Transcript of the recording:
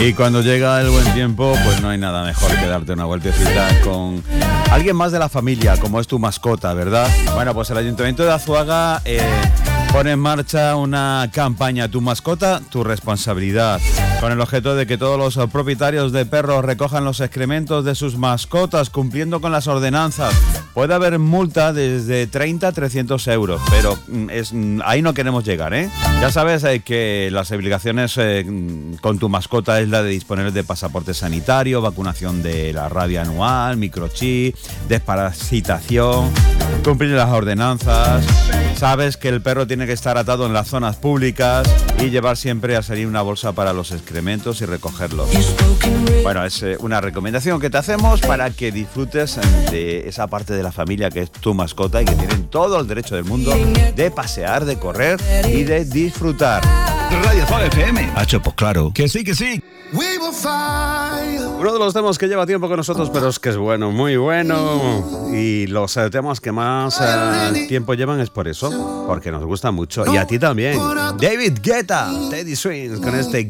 Y cuando llega el buen tiempo, pues no hay nada mejor que darte una vueltecita con alguien más de la familia, como es tu mascota, ¿verdad? Bueno, pues el Ayuntamiento de Azuaga pone en marcha una campaña Tu mascota, tu responsabilidad, con el objeto de que todos los propietarios de perros recojan los excrementos de sus mascotas cumpliendo con las ordenanzas. Puede haber multa desde 30 a 300 euros, pero ahí no queremos llegar, ¿eh? Ya sabes que las obligaciones con tu mascota es la de disponer de pasaporte sanitario, vacunación de la rabia anual, microchip, desparasitación, cumplir las ordenanzas. Sabes que el perro tiene que estar atado en las zonas públicas y llevar siempre a salir una bolsa para los excrementos y recogerlos. Bueno, es una recomendación que te hacemos para que disfrutes de esa parte de la familia que es tu mascota y que tienen todo el derecho del mundo de pasear, de correr y de disfrutar. Radio Azuaga FM. Hacho, pues claro. Que sí, que sí. Uno de los temas que lleva tiempo con nosotros, pero es que es bueno, muy bueno. Y los temas que más tiempo llevan es por eso, porque nos gusta mucho. Y a ti también. David Guetta, Teddy Swims, con este